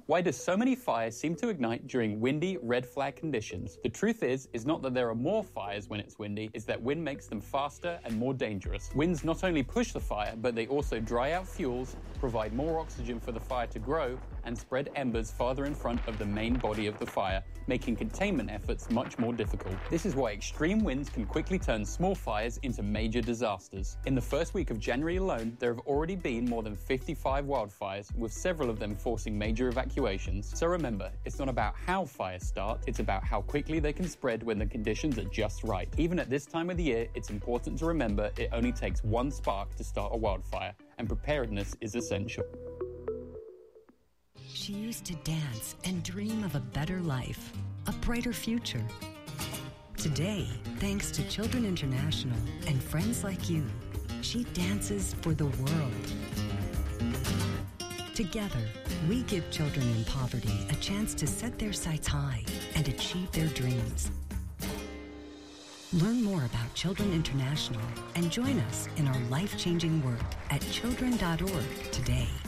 Why do so many fires seem to ignite during windy red flag conditions? The truth is not that there are more fires when it's windy, it's that wind makes them faster and more dangerous. Winds not only push the fire, but they also dry out fuels, provide more oxygen for the fire to grow, and spread embers farther in front of the main body of the fire, making containment efforts much more difficult. This is why extreme winds can quickly turn small fires into major disasters. In the first week of January alone, there have already been more than 55 wildfires, with several of them forcing major evacuations. So remember, it's not about how fires start, it's about how quickly they can spread when the conditions are just right. Even at this time of the year, it's important to remember it only takes one spark to start a wildfire, and preparedness is essential. She used to dance and dream of a better life, a brighter future. Today, thanks to Children International and friends like you, she dances for the world. Together, we give children in poverty a chance to set their sights high and achieve their dreams. Learn more about Children International and join us in our life-changing work at children.org today.